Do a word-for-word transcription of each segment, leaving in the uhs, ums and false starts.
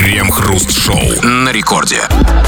Крем-хруст-шоу на рекорде.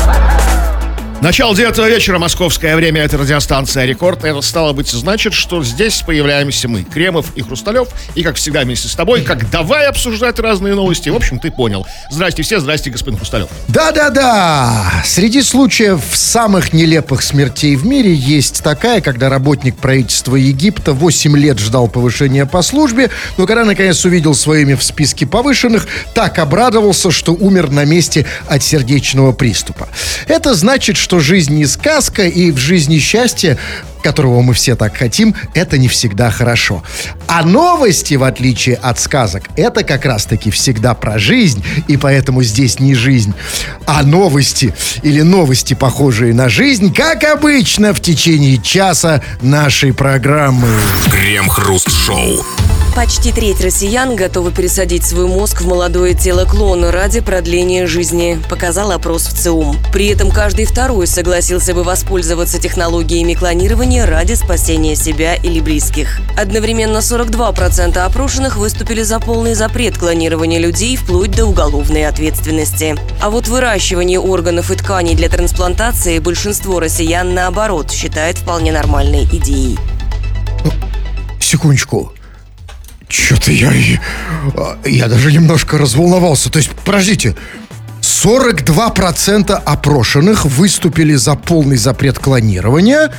Начало девятого вечера, московское время, это радиостанция «Рекорд». Это, стало быть, значит, что здесь появляемся мы, Кремов и Хрусталев. И, как всегда, вместе с тобой, как давай обсуждать разные новости. В общем, ты понял. Здрасте все, здрасте, господин Хрусталев. Да-да-да! Среди случаев самых нелепых смертей в мире есть такая, когда работник правительства Египта восемь лет ждал повышения по службе, но когда наконец увидел свое имя в списке повышенных, так обрадовался, что умер на месте от сердечного приступа. Это значит, что жизнь не сказка, и в жизни счастье, которого мы все так хотим, это не всегда хорошо. А новости, в отличие от сказок, это как раз-таки всегда про жизнь, и поэтому здесь не жизнь, а новости, или новости, похожие на жизнь, как обычно в течение часа нашей программы. Крем-хруст-шоу. Почти треть россиян готовы пересадить свой мозг в молодое тело клона ради продления жизни, показал опрос в ЦИОМ. При этом каждый второй согласился бы воспользоваться технологиями клонирования ради спасения себя или близких. Одновременно сорок два процента опрошенных выступили за полный запрет клонирования людей вплоть до уголовной ответственности. А вот выращивание органов и тканей для трансплантации большинство россиян, наоборот, считает вполне нормальной идеей. Секундочку. Что-то я... Я даже немножко разволновался. То есть, подождите, сорок два процента опрошенных выступили за полный запрет клонирования,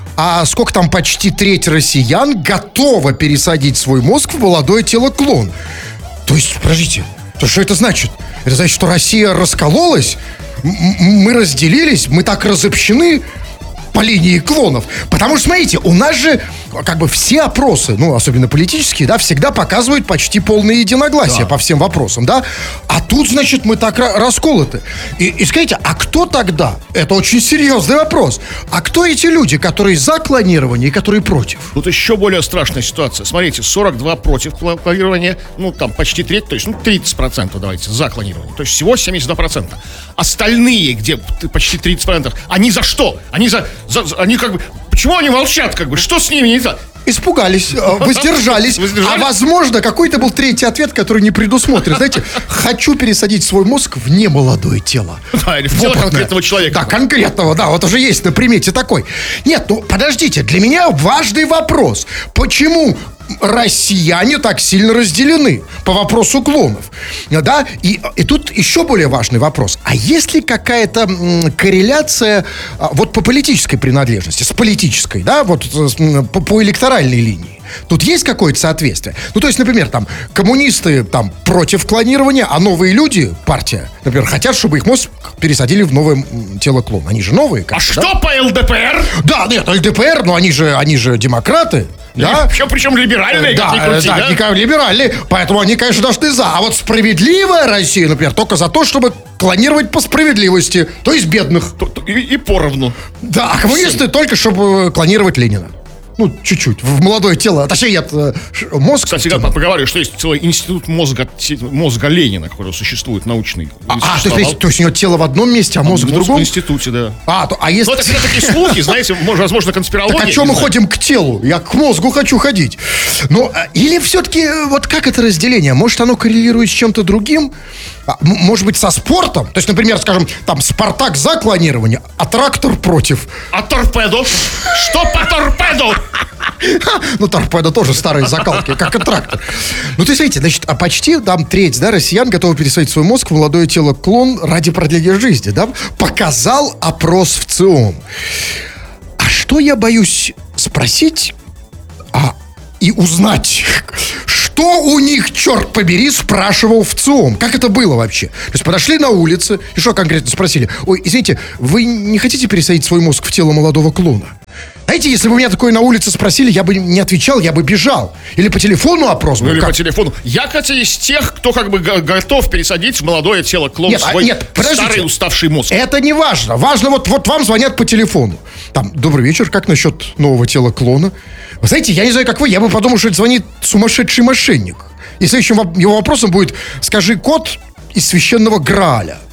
а сколько там, почти треть россиян готова пересадить свой мозг в молодое тело клон. То есть, подождите, то что это значит? Это значит, что Россия раскололась? М- мы разделились? Мы так разобщены по линии клонов? Потому что, смотрите, у нас же как бы все опросы, ну, особенно политические, да, всегда показывают почти полное единогласие, да, по всем вопросам, да. А тут, значит, мы так ра- расколоты. И, и скажите, а кто тогда? Это очень серьезный вопрос. А кто эти люди, которые за клонирование и которые против? Тут еще более страшная ситуация. Смотрите, сорок два против клонирования, ну, там, почти треть, то есть, ну, тридцать процентов, давайте, за клонирование. То есть, всего семьдесят два процента. Остальные, где почти тридцать процентов, они за что? Они за, за, за они как бы... Почему они молчат, как бы? Что с ними не так? Испугались, воздержались. А возможно, какой-то был третий ответ, который не предусмотрен. Знаете, хочу пересадить свой мозг в немолодое тело. Да, или в тело конкретного человека. Да, конкретного, да, вот уже есть на примете такой. Нет, ну подождите, для меня важный вопрос. Почему россияне так сильно разделены по вопросу клонов? Да, и, и тут еще более важный вопрос. А есть ли какая-то м, корреляция а, вот по политической принадлежности, с политической, да, вот с, по, по электоральной линии? Тут есть какое-то соответствие? Ну, то есть, например, там, коммунисты там против клонирования, а новые люди, партия, например, хотят, чтобы их мозг пересадили в новое тело клон. Они же новые. А что да? По ЛДПР? Да, нет, ЛДПР, но они же, они же демократы. Да? Причем, причем либеральные, да, как ни крути, да, да? либеральные, поэтому они, конечно, должны за. А вот справедливая Россия, например, только за то, чтобы клонировать по справедливости, то есть бедных. И, и поровну. Да, а коммунисты Всем. Только чтобы клонировать Ленина. Ну, чуть-чуть, в молодое тело. Точнее, нет, мозг. Кстати, я поговариваю, что есть целый институт мозга, мозга Ленина, который существует, научный. А, а то, есть, то есть у него тело в одном месте, а мозг, а, мозг в другом? В институте, да. А, то, а если... Ну, это всегда такие слухи, знаете, возможно, конспирология. Так а что мы знаю. Ходим к телу? Я к мозгу хочу ходить. Ну, или все-таки, вот как это разделение? Может, оно коррелирует с чем-то другим? Может быть, со спортом? То есть, например, скажем, там, Спартак за клонирование, а трактор против. А торпедо? Что по торпеду? Ну, торпедо тоже старые закалки, как и трактор. Ну, то есть, видите, значит, а почти там треть, да, россиян готовы пересадить свой мозг в молодое тело клон ради продления жизни, да? Показал опрос в ЦИОМ. А что я боюсь спросить а, и узнать, что у них, черт побери, спрашивал в ЦИОМ? Как это было вообще? То есть подошли на улице и что конкретно спросили? Ой, извините, вы не хотите пересадить свой мозг в тело молодого клона? Знаете, если бы меня такое на улице спросили, я бы не отвечал, я бы бежал. Или по телефону опрос был. Ну, или как? по телефону. Я, кстати, из тех, кто как бы готов пересадить в молодое тело клон нет, свой нет, старый уставший мозг. Это не важно. Важно, вот, вот вам звонят по телефону. Там, добрый вечер, как насчет нового тела клона? Вы знаете, я не знаю, как вы, я бы подумал, что это звонит сумасшедший мошенник. И следующим его вопросом будет: скажи код из священного Грааля.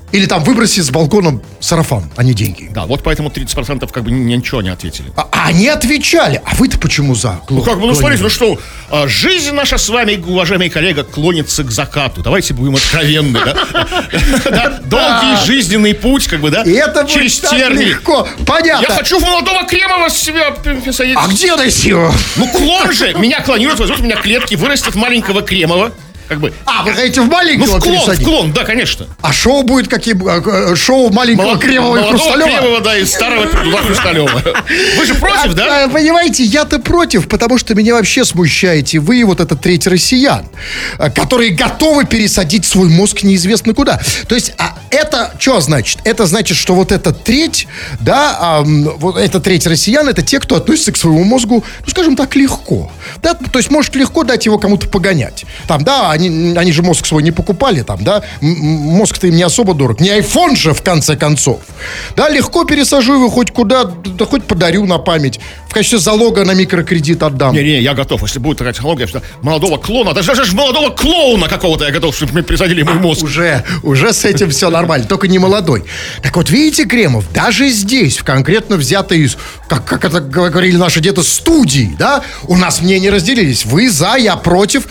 Или там выброси с балкона сарафан, а не деньги. Да, вот поэтому тридцать процентов как бы ничего не ответили. А, а они отвечали. А вы-то почему за? Ну как бы, ну смотрите, ну что, а, жизнь наша с вами, уважаемый коллега, клонится к закату. Давайте будем откровенны, да? Долгий жизненный путь, как бы, да? И это через будет так тернии. легко. Понятно. Я хочу в молодого Кремова себя посадить. А где найти его? Ну клон же, меня клонируют, возьмут у меня клетки, вырастет маленького Кремова. Как бы. А, вы хотите в маленького Ну в клон, пересадить? в клон, да, конечно. А шоу будет какие? а, Шоу маленького Молод- Кремова и молодого Хрусталева? Кремова, да, и старого Пердула Хрусталева. Вы же против, да? А, понимаете, я-то против, потому что меня вообще смущаете вы и вот эта треть россиян, а, которые готовы пересадить свой мозг неизвестно куда. То есть, а это что значит? Это значит, что вот эта треть, да, а, вот эта треть россиян, это те, кто относится к своему мозгу, ну, скажем так, легко. Да? То есть, может легко дать его кому-то погонять. Там, да, они, они же мозг свой не покупали, там, да, М- мозг-то им не особо дорог. Не айфон же, в конце концов. Да, легко пересажу его хоть куда, да хоть подарю на память. В качестве залога на микрокредит отдам. Не-не, я готов, если будет такая технология, что молодого клона, даже, даже молодого клоуна какого-то я готов, чтобы мы присадили мой мозг. Уже, уже с этим все нормально, только не молодой. Так вот, видите, Кремов, даже здесь, в конкретно взятой, из, как, как это говорили наши деды, студии, да, у нас мнения разделились. Вы за, я против.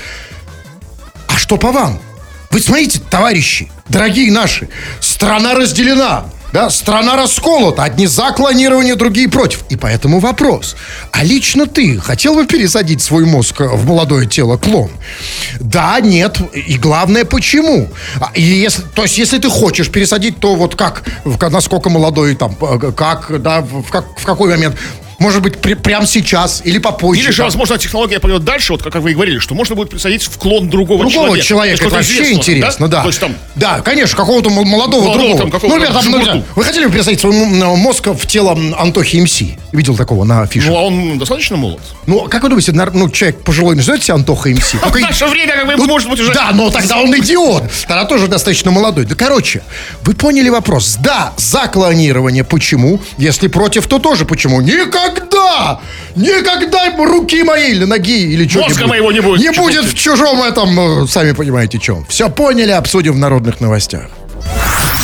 А что по вам? Вы смотрите, товарищи, дорогие наши, страна разделена, да, страна расколота, одни за клонирование, другие против. И поэтому вопрос, а лично ты хотел бы пересадить свой мозг в молодое тело клон? Да, нет, и главное, почему? А, И если, то есть, если ты хочешь пересадить, то вот как, в- насколько молодой, там, как, да, в, как, в какой момент? Может быть, при- прямо сейчас или попозже. Или же, там. возможно, технология пойдет дальше, вот как вы и говорили, что можно будет присадить в клон другого, Другого человека, человека. это вообще интересно, да. То есть там, Да, конечно, какого-то м- молодого, Молодого другого. там, какого-то Ну, например, там, Джигурду. например, вы хотели бы пересадить свой м- мозг в тело м, Антохи МС? Видел такого на афише? ну, а он достаточно молод. Ну, как вы думаете, нар- ну, человек пожилой назовет себя Антоха МС? А в наше время, как бы, может быть, уже... Да, но тогда он идиот. Тогда тоже достаточно молодой. Да, короче, вы поняли вопрос. Да, за клонирование. Почему? Если против, то тоже почему? Никогда! Никогда руки моей или ноги или что-нибудь. Мозга моего не будет. Не будет в чужом этом, э, сами понимаете, чем. Все поняли, обсудим в народных новостях.